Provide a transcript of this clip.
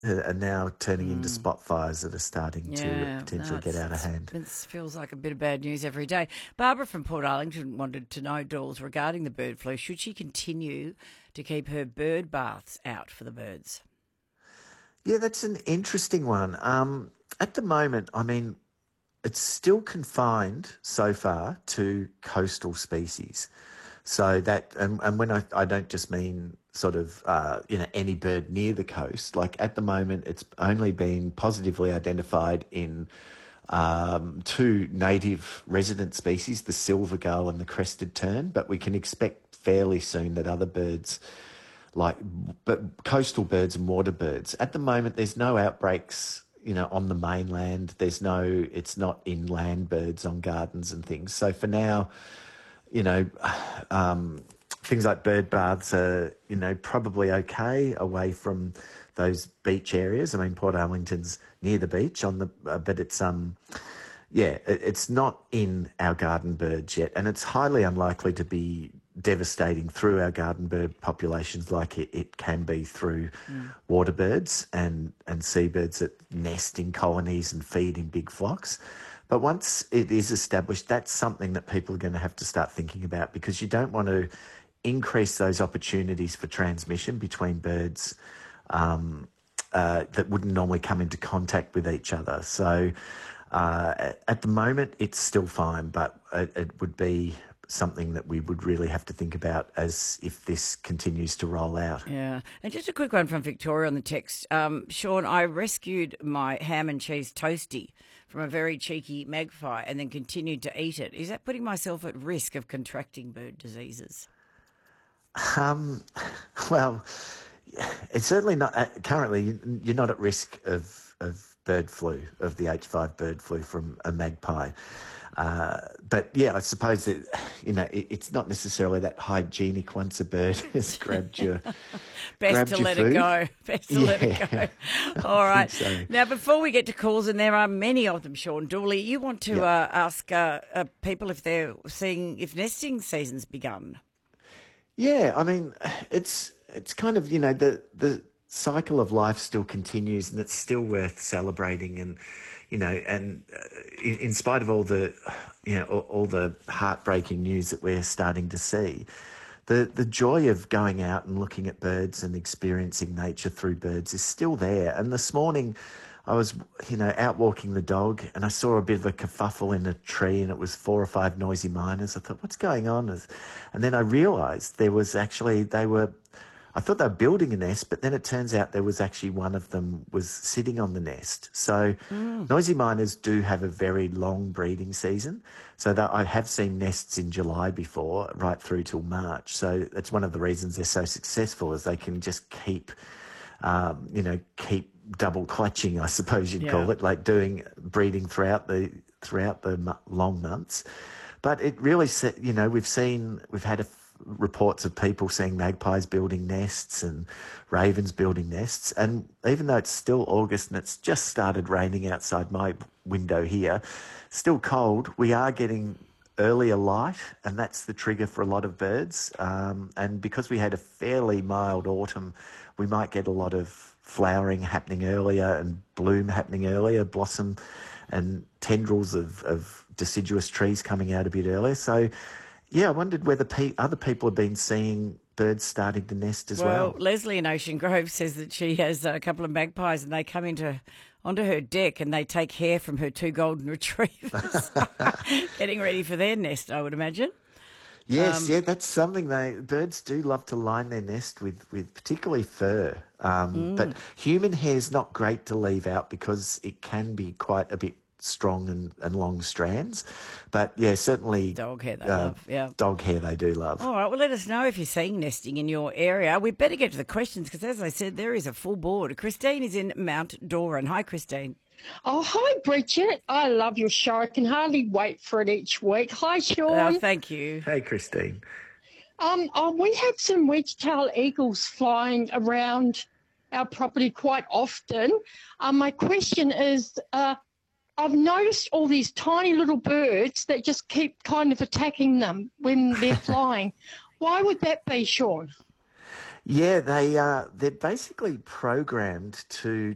are now turning into Mm. spot fires that are starting to Yeah, no, potentially get out of hand. it feels like a bit of bad news every day. Barbara from Port Arlington wanted to know, Dawes, regarding the bird flu, should she continue to keep her bird baths out for the birds? Yeah, that's an interesting one. At the moment, I mean, it's still confined so far to coastal species. So that, and when I don't just mean sort of, any bird near the coast. Like at the moment, it's only been positively identified in two native resident species, the silver gull and the crested tern, but we can expect fairly soon that other birds like but coastal birds and water birds. At the moment, there's no outbreaks, on the mainland. It's not inland birds on gardens and things. So for now, you know, things like bird baths are, probably okay away from those beach areas. I mean, Port Arlington's near the beach but it's not in our garden birds yet, and it's highly unlikely to be devastating through our garden bird populations like it can be through Mm. water birds and seabirds that nest in colonies and feed in big flocks. But once it is established, that's something that people are going to have to start thinking about, because you don't want to increase those opportunities for transmission between birds that wouldn't normally come into contact with each other. So at the moment, it's still fine, but it would be something that we would really have to think about as if this continues to roll out. Yeah. And just a quick one from Victoria on the text. Sean, I rescued my ham and cheese toastie from a very cheeky magpie and then continued to eat it. Is that putting myself at risk of contracting bird diseases? Um, well, it's certainly not. Currently, you're not at risk of bird flu, of the H5 bird flu from a magpie. But yeah, I suppose that it's not necessarily that hygienic once a bird has Best to grabbed your let it food. go. Best to let it Yeah, go. I All right. think so. Now, before we get to calls, and there are many of them, Sean Dooley, you want to Yeah. ask people if they're seeing if nesting season's begun. Yeah, I mean, it's kind of, the cycle of life still continues, and it's still worth celebrating. And in spite of all the all the heartbreaking news that we're starting to see, the joy of going out and looking at birds and experiencing nature through birds is still there. And this morning, I was, out walking the dog, and I saw a bit of a kerfuffle in a tree, and it was four or five noisy miners. I thought, what's going on? And then I realised there was actually I thought they were building a nest, but then it turns out there was actually one of them was sitting on the nest. So Mm. noisy miners do have a very long breeding season. So that I have seen nests in July before, right through till March. So that's one of the reasons they're so successful, is they can just keep double clutching, I suppose you'd Yeah. call it, like doing breeding throughout the long months. But it really, we've had reports of people seeing magpies building nests and ravens building nests. And even though it's still August and it's just started raining outside my window here, still cold, we are getting earlier light, and that's the trigger for a lot of birds. And because we had a fairly mild autumn, we might get a lot of flowering happening earlier and bloom happening earlier, blossom and tendrils of deciduous trees coming out a bit earlier. So, yeah, I wondered whether other people have been seeing birds starting to nest as Well, well. Leslie in Ocean Grove says that she has a couple of magpies and they come onto her deck and they take hair from her two golden retrievers, getting ready for their nest, I would imagine. Yes, Um, yeah, that's something birds do love to line their nest with particularly fur. But mm, human hair is not great to leave out because it can be quite a bit strong and long strands. But yeah, certainly dog hair they uh, love, yeah. dog hair they do love. All right, well, let us know if you're seeing nesting in your area. We better get to the questions because, as I said, there is a full board. Christine is in Mount Doran. Hi, Christine. Oh, hi, Bridget. I love your show. I can hardly wait for it each week. Hi, Sean. Thank you. Hey, Christine. We have some wedge-tailed eagles flying around our property quite often. My question is, I've noticed all these tiny little birds that just keep kind of attacking them when they're flying. Why would that be, Sean? Yeah, they're basically programmed to